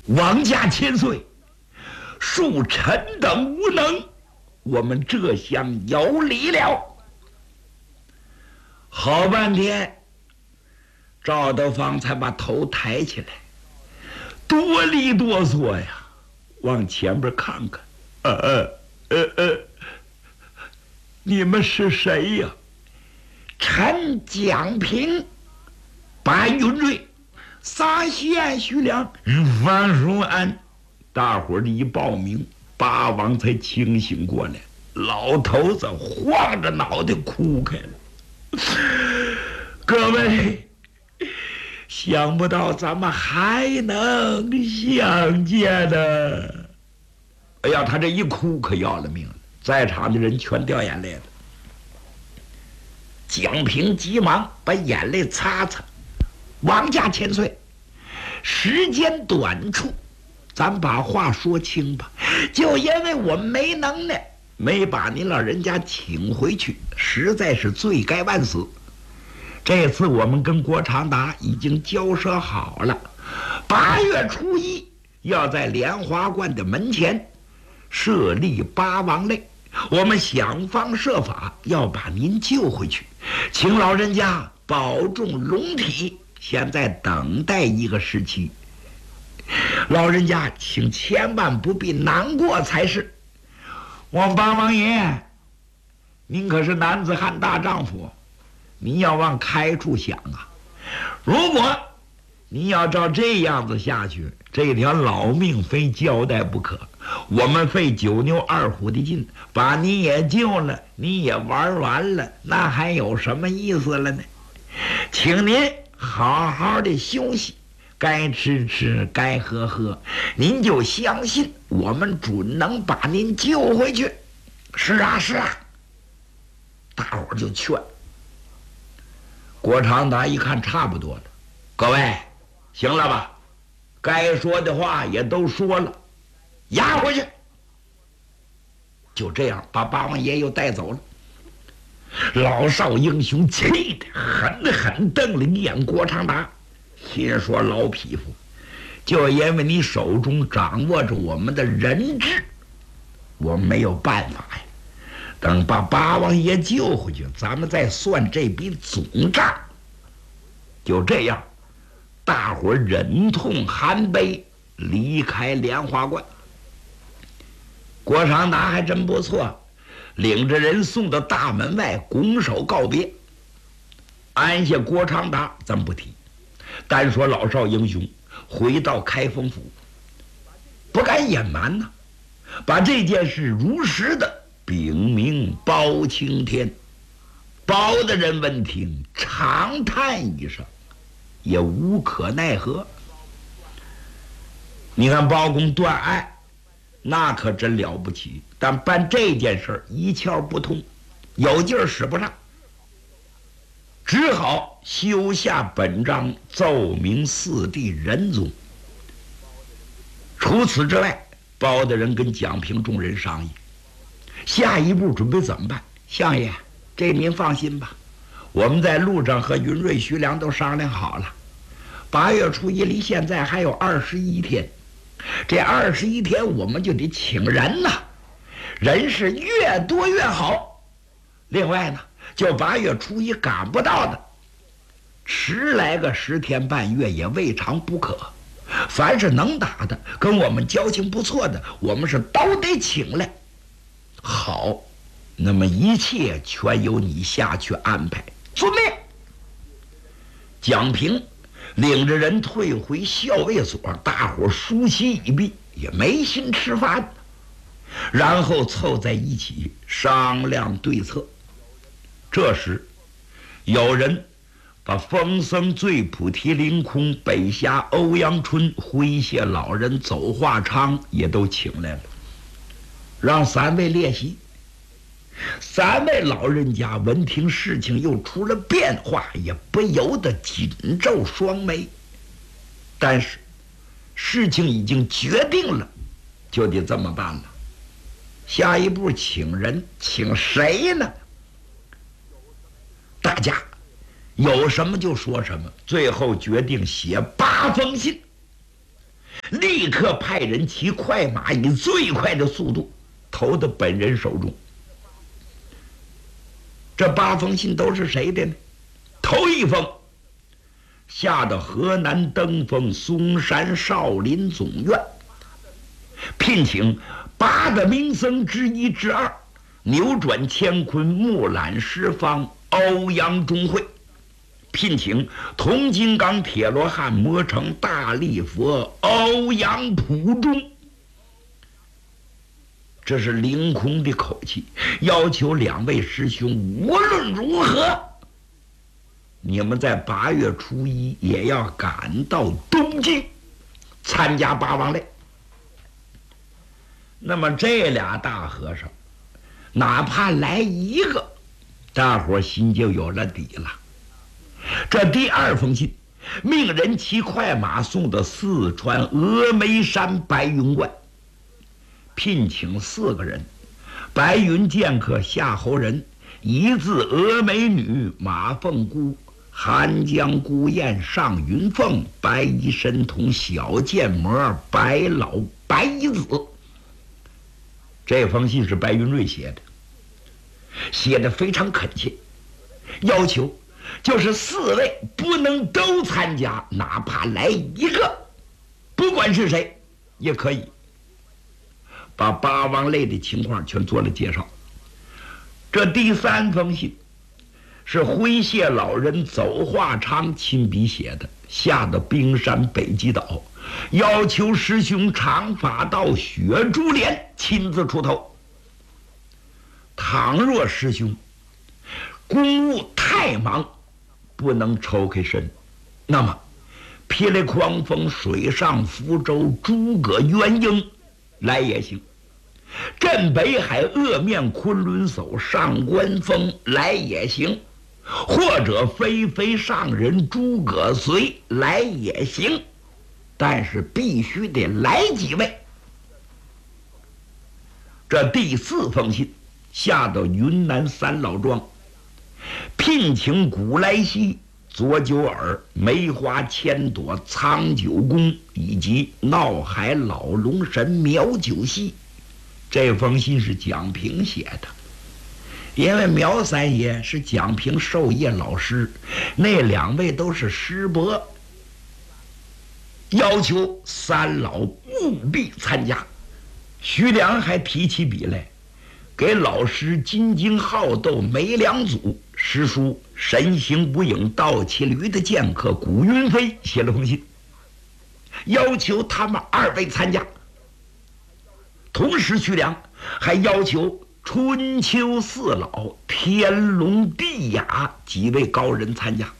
王家千岁，恕臣等无能，我们这厢有礼了。好半天，赵德芳才把头抬起来，哆里哆嗦呀，往前边看看。你们是谁呀？臣蒋平，白云瑞，撒西安徐良，方叔安。大伙儿一报名，八王才清醒过来，老头子晃着脑袋哭开了。各位，想不到咱们还能相见呢！哎呀，他这一哭可要了命了，在场的人全掉眼泪了。蒋平急忙把眼泪擦擦，王家千岁，时间短促，咱把话说清吧。就因为我们没能耐，没把您老人家请回去，实在是罪该万死。这次我们跟郭长达已经交涉好了，8月初1要在莲华观的门前设立八王类，我们想方设法要把您救回去，请老人家保重龙体，现在等待一个时期。老人家请千万不必难过才是。王八王爷，您可是男子汉大丈夫，您要往开处想啊！如果您要照这样子下去，这条老命非交代不可。我们费9牛2虎的劲，把你也救了，你也玩完了，那还有什么意思了呢？请您好好的休息，该吃吃，该喝喝，您就相信我们准能把您救回去。是啊，是啊，大伙儿就劝。郭长达一看差不多了，各位，行了吧？该说的话也都说了，押回去。就这样把八王爷又带走了。老少英雄气得狠狠瞪了一眼郭长达，心说老匹夫，就因为你手中掌握着我们的人质，我没有办法呀。等把八王爷救回去，咱们再算这笔总账。就这样，大伙忍痛含悲离开莲花观。郭长达还真不错，领着人送到大门外拱手告别。安下郭长达咱不提，单说老少英雄回到开封府，不敢隐瞒呐，把这件事如实的禀明包青天。包大人闻听长叹一声，也无可奈何。你看包公断案那可真了不起，但办这件事一窍不通，有劲儿使不上，只好修下本章奏明四弟仁宗。除此之外，包大人跟蒋平众人商议下一步准备怎么办。相爷，这您放心吧，我们在路上和云瑞、徐良都商量好了，8月初1离现在还有21天，这21天我们就得请人呐，人是越多越好。另外呢，就8月初1赶不到的，迟来个10天半月也未尝不可。凡是能打的，跟我们交情不错的，我们是都得请来。好，那么一切全由你下去安排。遵命。蒋平领着人退回校尉所，大伙梳洗已毕，也没心吃饭，然后凑在一起商量对策。这时有人把风僧醉菩提凌空、北侠欧阳春、诙谐老人走化昌也都请来了，让3位列席。3位老人家闻听事情又出了变化，也不由得紧皱双眉。但是事情已经决定了，就得这么办了。下一步请人，请谁呢？大家有什么就说什么，最后决定写8封信， 立刻派人骑快马，以最快的速度投到本人手中。这8封信都是谁的呢？头一封下到河南登封嵩山少林总院，聘请8大名僧之一之二，扭转乾坤木兰十方欧阳中会，聘请铜金刚铁罗汉魔城大力佛欧阳普忠。这是凌空的口气，要求2位师兄无论如何，你们在8月初1也要赶到东京参加八王擂。那么这俩大和尚哪怕来一个，大伙心就有了底了。这第2封信命人骑快马送到四川峨眉山白云观，聘请4个人：白云剑客夏侯仁、一字峨眉女马凤姑、寒江孤雁上云凤、白衣神童小剑魔白老白衣子。这封信是白云瑞写的，写的非常恳切，要求就是4位不能都参加，哪怕来一个，不管是谁也可以。把八王擂的情况全做了介绍。这第3封信是辉谢老人走化昌亲笔写的，下到冰山北极岛，要求师兄长发道雪珠莲亲自出头。倘若师兄公务太忙，不能抽开身，那么霹雳狂风水上福州诸葛元英来也行，镇北海恶面昆仑叟上官峰来也行，或者飞飞上人诸葛绥来也行，但是必须得来几位。这第4封信下到云南三老庄，聘请古来稀、左九耳、梅花千朵、苍九公以及闹海老龙神苗九溪。这封信是蒋平写的，因为苗三爷是蒋平授业老师，那2位都是师伯，要求3老务必参加。徐良还提起笔来，给老师金睛好斗梅良祖、师叔神行无影倒骑驴的剑客古云飞写了封信，要求他们2位参加。同时徐良还要求春秋4老、天龙地雅几位高人参加。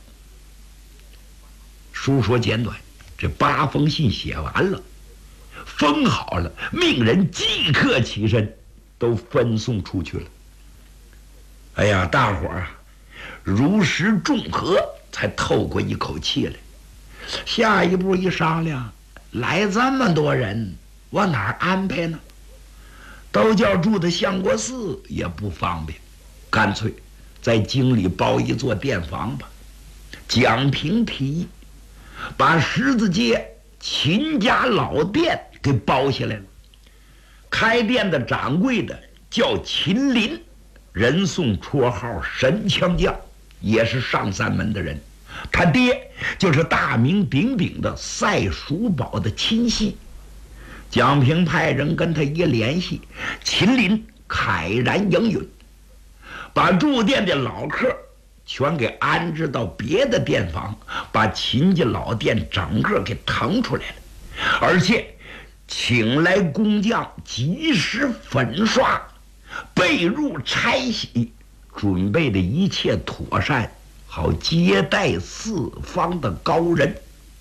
书说简短，这8封信写完了，封好了，命人即刻起身，都分送出去了。哎呀，大伙儿如实众合，才透过一口气来。下一步一商量，来这么多人，往哪儿安排呢？都叫住的相国寺也不方便，干脆在京里包一座店房吧。蒋平提议把十字街秦家老店给包下来了。开店的掌柜的叫秦林，人送绰号神枪将，也是上三门的人。他爹就是大名鼎鼎的赛叔宝的亲戚。蒋平派人跟他一联系，秦林慨然应允，把住店的老客全给安置到别的店房，把秦家老店整个给腾出来了，而且请来工匠及时粉刷、被褥拆洗，准备的一切妥善，好接待四方的高人。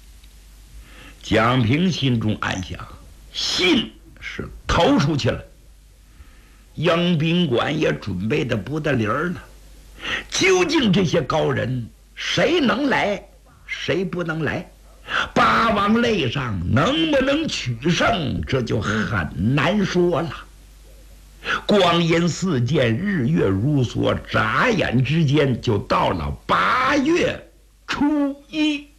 蒋平心中暗想，信是投出去了，迎宾馆也准备的不得理儿呢。究竟这些高人谁能来，谁不能来？八王擂上能不能取胜，这就很难说了。光阴似箭，日月如梭，眨眼之间就到了8月初1。